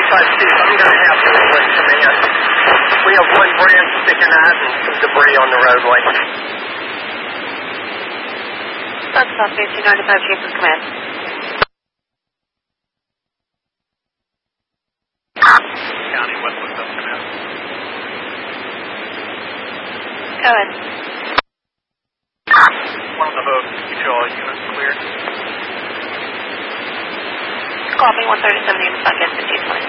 Chief, I'm going to have to let command. We have one branch sticking out and some debris on the roadway. That's South Bay 295, Chief of Command. County, Westwood, South Command. Go ahead. One on the hook, you show all units clear. Call me 137 in a second, 1520.